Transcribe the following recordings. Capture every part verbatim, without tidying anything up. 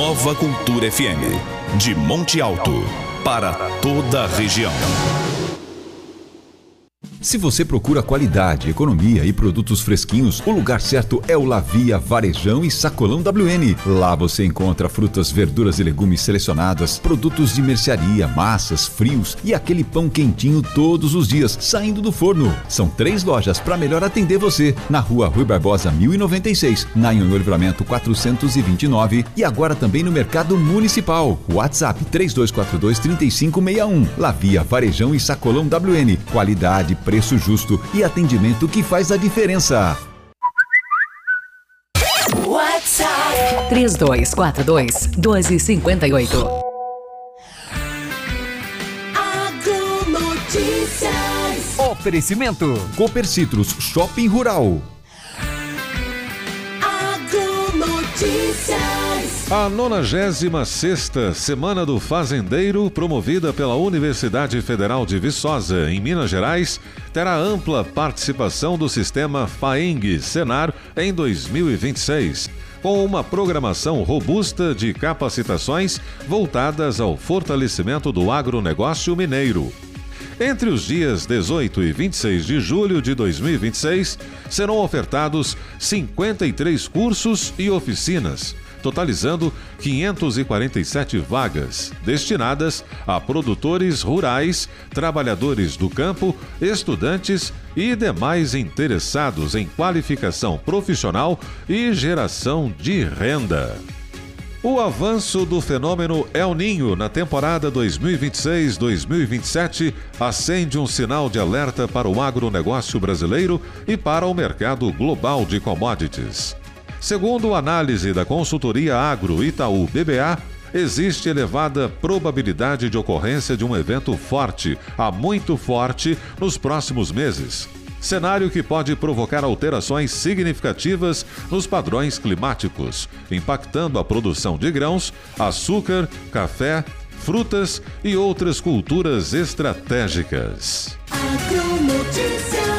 Nova Cultura F M, de Monte Alto, para toda a região. Se você procura qualidade, economia e produtos fresquinhos, o lugar certo é o Lavia Varejão e Sacolão W N. Lá você encontra frutas, verduras e legumes selecionadas, produtos de mercearia, massas, frios e aquele pão quentinho todos os dias, saindo do forno. São três lojas para melhor atender você. Na rua Rui Barbosa mil e noventa e seis, na Anhonho Livramento quatrocentos e vinte e nove e agora também no Mercado Municipal. WhatsApp três dois quatro dois, três cinco seis um. Lavia Varejão e Sacolão W N. Qualidade, preço justo e atendimento que faz a diferença. WhatsApp três dois quatro dois, dois cinco oito. Agronotícias. Oferecimento Cooper Citrus Shopping Rural. Agronotícias. A nonagésima sexta Semana do Fazendeiro, promovida pela Universidade Federal de Viçosa, em Minas Gerais, terá ampla participação do sistema FAENG-Senar em dois mil e vinte e seis, com uma programação robusta de capacitações voltadas ao fortalecimento do agronegócio mineiro. Entre os dias dezoito e vinte e seis de julho de dois mil e vinte e seis, serão ofertados cinquenta e três cursos e oficinas, totalizando quinhentas e quarenta e sete vagas, destinadas a produtores rurais, trabalhadores do campo, estudantes e demais interessados em qualificação profissional e geração de renda. O avanço do fenômeno El Niño na temporada dois mil e vinte e seis dois mil e vinte e sete acende um sinal de alerta para o agronegócio brasileiro e para o mercado global de commodities. Segundo a análise da consultoria Agro Itaú B B A, existe elevada probabilidade de ocorrência de um evento forte a muito forte nos próximos meses. Cenário que pode provocar alterações significativas nos padrões climáticos, impactando a produção de grãos, açúcar, café, frutas e outras culturas estratégicas. Agronotícias.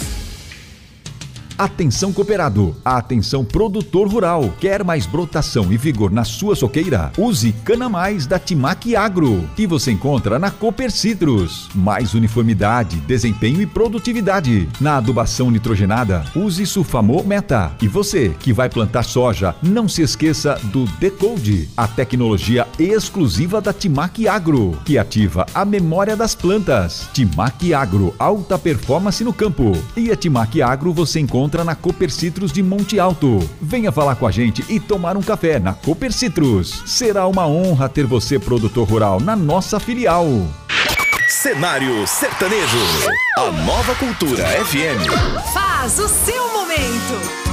Atenção cooperado, atenção produtor rural. Quer mais brotação e vigor na sua soqueira? Use Cana Mais da Timac Agro, que você encontra na Cooper Citrus. Mais uniformidade, desempenho e produtividade. Na adubação nitrogenada, use Sulfamol Meta. E você que vai plantar soja, não se esqueça do Decode, a tecnologia exclusiva da Timac Agro, que ativa a memória das plantas. Timac Agro, alta performance no campo. E a Timac Agro você encontra na Cooper Citrus de Monte Alto. Venha falar com a gente e tomar um café na Cooper Citrus. Será uma honra ter você, produtor rural, na nossa filial. Cenário Sertanejo. A Nova Cultura F M. Faz o seu momento.